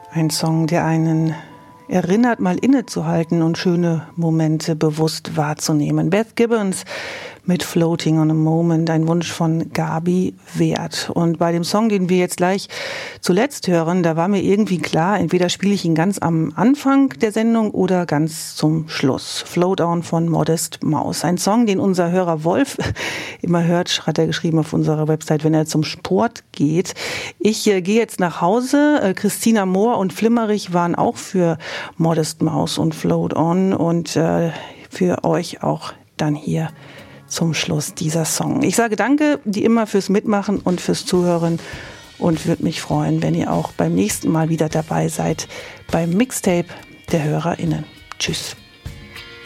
Ein Song, der einen erinnert, mal innezuhalten und schöne Momente bewusst wahrzunehmen. Beth Gibbons mit Floating on a Moment, ein Wunsch von Gabi Wert. Und bei dem Song, den wir jetzt gleich zuletzt hören, da war mir irgendwie klar, entweder spiele ich ihn ganz am Anfang der Sendung oder ganz zum Schluss. Float On von Modest Mouse. Ein Song, den unser Hörer Wolf immer hört, hat er geschrieben auf unserer Website, wenn er zum Sport geht. Ich gehe jetzt nach Hause. Christina Mohr und Flimmerich waren auch für Modest Mouse und Float On und für euch auch dann hier zum Schluss dieser Song. Ich sage danke, wie immer, fürs Mitmachen und fürs Zuhören und würde mich freuen, wenn ihr auch beim nächsten Mal wieder dabei seid beim Mixtape der HörerInnen. Tschüss.